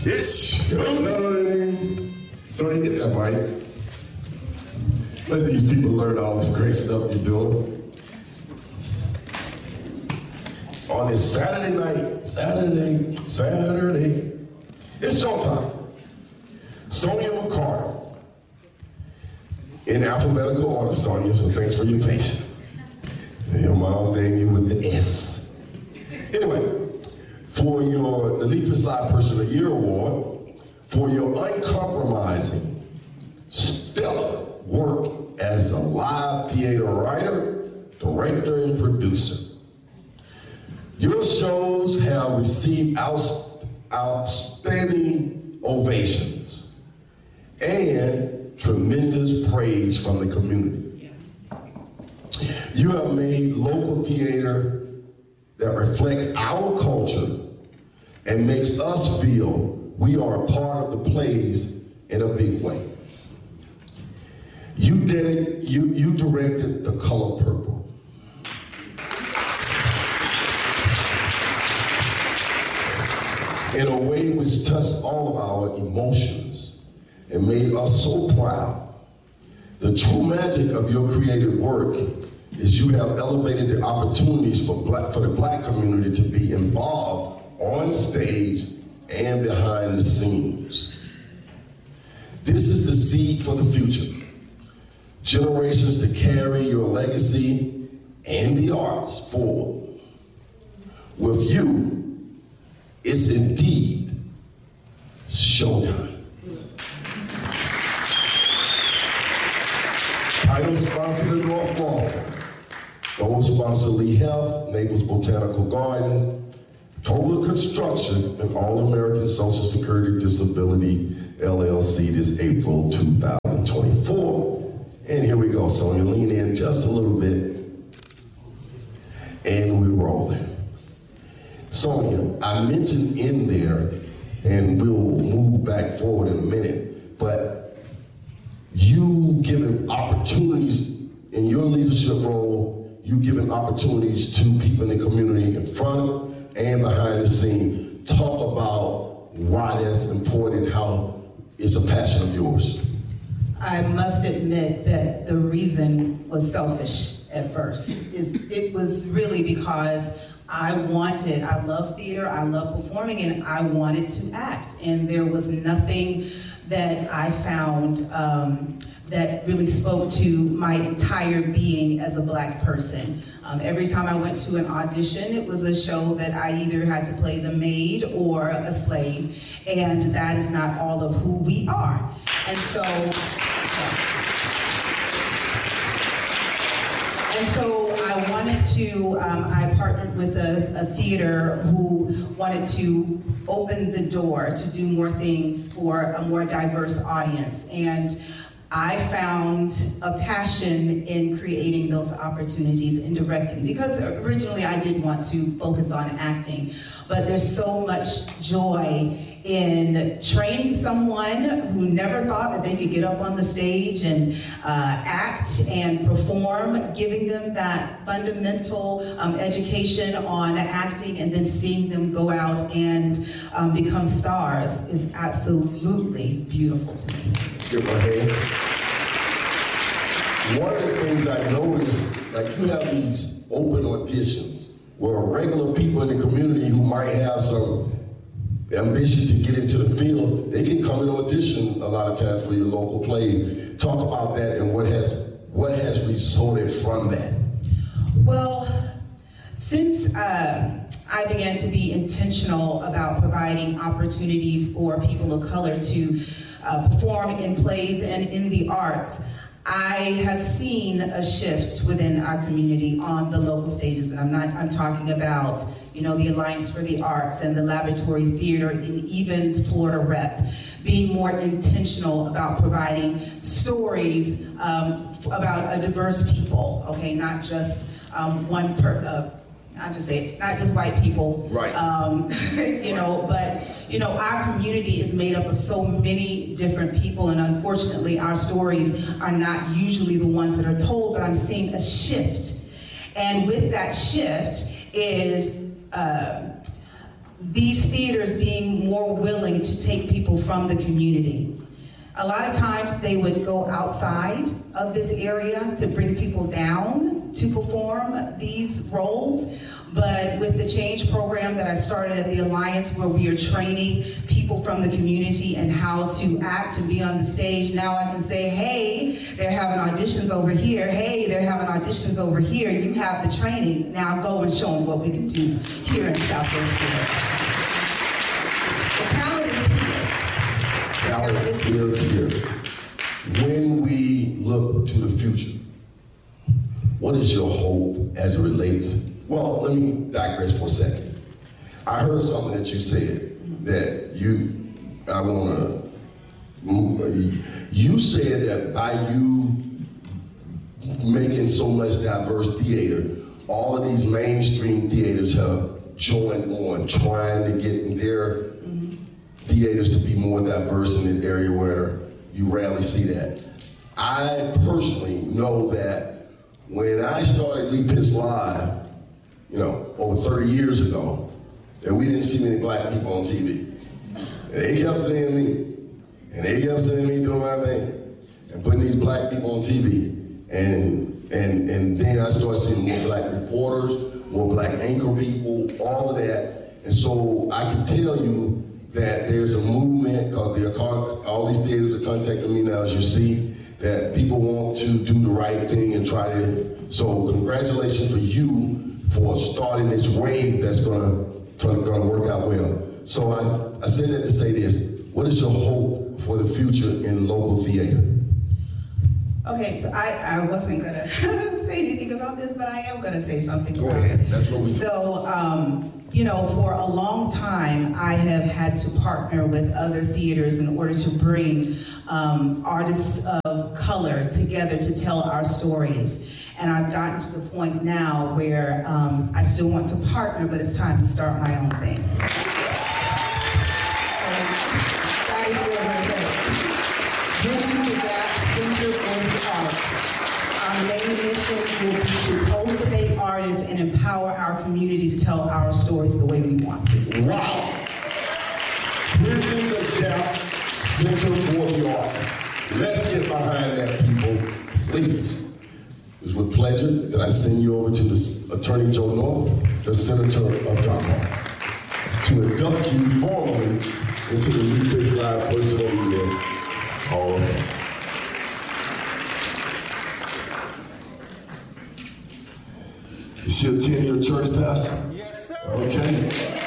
It's showtime. So you get that mic. Let these people learn all this great stuff you're doing. On this Saturday night, Saturday, it's showtime. Sonia McCarter. In alphabetical order, Sonia, so thanks for your patience. Your mom named you with the S. Anyway, for the Leap Inside Person of the Year Award, for your uncompromising, stellar work as a live theater writer, director, and producer. Your shows have received outstanding ovations and tremendous praise from the community. You have made local theater that reflects our culture and makes us feel we are a part of the plays in a big way. You directed The Color Purple. In a way which touched all of our emotions and made us so proud. The true magic of your creative work is you have elevated the opportunities for the Black community to be involved on stage and behind the scenes. This is the seed for the future. Generations to carry your legacy and the arts forward. With you, it's indeed showtime. Title sponsor the North Waltham. Gold sponsor Lee Health, Naples Botanical Gardens, Total Construction, and All-American Social Security Disability LLC this April 2024. And here we go, Sonia, lean in just a little bit, and we're rolling. Sonia, I mentioned in there, and we'll move back forward in a minute, but you giving opportunities in your leadership role, you giving opportunities to people in the community in front and behind the scene. Talk about why that's important, how it's a passion of yours. I must admit that the reason was selfish at first. It was really because I love theater, I love performing, and I wanted to act. And there was nothing that I found that really spoke to my entire being as a Black person. Every time I went to an audition, it was a show that I either had to play the maid or a slave, and that is not all of who we are. And so, I wanted to, I partnered with a theater who wanted to open the door to do more things for a more diverse audience. And I found a passion in creating those opportunities in directing, because originally I did want to focus on acting, but there's so much joy in training someone who never thought that they could get up on the stage and act and perform, giving them that fundamental education on acting, and then seeing them go out and become stars is absolutely beautiful to me. Give my hand. One of the things I noticed, like you have these open auditions where regular people in the community who might have some ambition to get into the field, they can come and audition a lot of times for your local plays. Talk about that and what has resulted from that. Well, since I began to be intentional about providing opportunities for people of color to perform in plays and in the arts, I have seen a shift within our community on the local stages, and I'm talking about, the Alliance for the Arts and the Laboratory Theater, and even Florida Rep, being more intentional about providing stories about a diverse people, okay, not just not just white people, right? But our community is made up of so many different people, and unfortunately, our stories are not usually the ones that are told. But I'm seeing a shift, and with that shift is these theaters being more willing to take people from the community. A lot of times they would go outside of this area to bring people down to perform these roles. But with the change program that I started at the Alliance, where we are training people from the community and how to act and be on the stage, now I can say, hey, they're having auditions over here. Hey, they're having auditions over here. You have the training. Now go and show them what we can do here in Southwest Florida. The talent is here. Talent is here. When we look to the future, what is your hope as it relates? Well, let me digress for a second. I heard something that you said that you said that by you making so much diverse theater, all of these mainstream theaters have joined on trying to get their theaters to be more diverse in this area where you rarely see that. I personally know that when I started Lee Pitts Live, over 30 years ago, that we didn't see many black people on TV. And they kept saying me, and they kept saying me doing my thing, and putting these black people on TV. And then I started seeing more black reporters, more black anchor people, all of that. And so I can tell you that there's a movement, because all these theaters are contacting me now, as you see, that people want to do the right thing and try to. So congratulations for you for starting this wave that's gonna work out well. So I said that to say this: what is your hope for the future in local theater? Okay, so I wasn't gonna say anything about this, but I am gonna say something. Go ahead. That's what we. So, for a long time, I have had to partner with other theaters in order to bring artists of color together to tell our stories. And I've gotten to the point now where I still want to partner, but it's time to start my own thing. That is where we're headed. Bridging the Gap Center for the Arts. Our main mission will be to cultivate artists and empower our community to tell our stories the way we want to. Wow. Bridging the Gap Center for the Arts. Let's get behind that, people, please. It was with pleasure that I send you over to the Attorney Joe North, the Senator of Dartmouth, to induct you formally into the Lee Pitts Live Person of the Year Hall of Fame. Is she a 10-year church pastor? Yes, sir. Okay.